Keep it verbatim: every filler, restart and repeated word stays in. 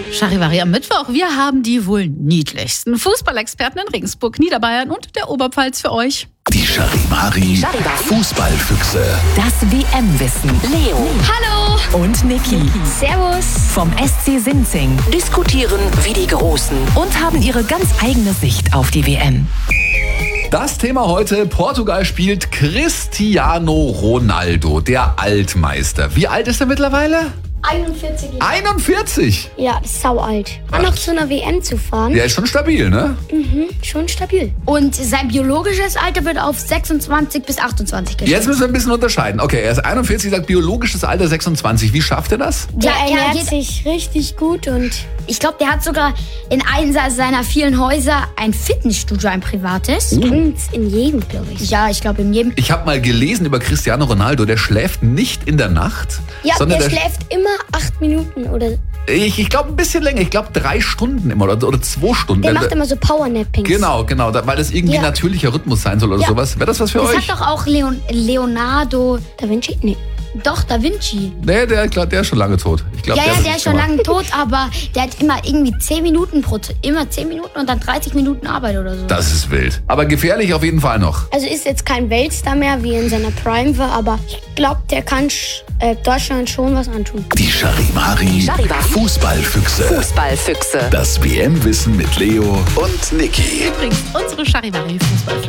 Charivari am Mittwoch. Wir haben die wohl niedlichsten Fußballexperten in Regensburg, Niederbayern und der Oberpfalz für euch. Die Charivari Fußballfüchse. Das W M-Wissen. Leo. Hallo. Und Niki. Servus. Vom S C Sinzing. Diskutieren wie die Großen. Und haben ihre ganz eigene Sicht auf die W M. Das Thema heute: Portugal spielt Cristiano Ronaldo, der Altmeister. Wie alt ist er mittlerweile? einundvierzig Jahre. einundvierzig? Ja, das ist sau alt. Dann noch zu einer W M zu fahren. Der ist schon stabil, ne? Mhm, schon stabil. Und sein biologisches Alter wird auf sechsundzwanzig bis achtundzwanzig geschätzt. Jetzt müssen wir ein bisschen unterscheiden. Okay, er ist einundvierzig, sagt biologisches Alter sechsundzwanzig. Wie schafft er das? Der Ja, er ernährt sich richtig gut und ich glaube, der hat sogar in einem seiner vielen Häuser ein Fitnessstudio, ein privates. Ganz in jedem, glaube ich. Ja, ich glaube in jedem. Ich habe mal gelesen über Cristiano Ronaldo, der schläft nicht in der Nacht. Ja, sondern der der schläft immer acht Minuten oder Ich, ich glaube ein bisschen länger, ich glaube drei Stunden immer oder, oder zwei Stunden. der Der- macht immer so Powernappings. Genau, genau, da, weil das irgendwie Ja. natürlicher Rhythmus sein soll oder Ja. sowas. Wäre das was für Das euch? hat doch auch Leon, Leonardo, Da Vinci? Nee. doch Da Vinci. Nee, der, klar, der ist schon lange tot. Ich glaub, Ja, ja, hat der das ist schon gemacht. lange tot, aber der hat immer irgendwie zehn Minuten pro, immer zehn Minuten und dann dreißig Minuten Arbeit oder so. Das ist wild. Aber gefährlich auf jeden Fall noch. Also ist jetzt kein Weltstar mehr, wie er in seiner Prime war, aber ich glaube, der kann sch- äh, Deutschland schon was antun. Die Charivari Charivari. Fußballfüchse. Fußballfüchse. Das W M-Wissen mit Leo und Niki. Übrigens, unsere Charivari Fußballfüchse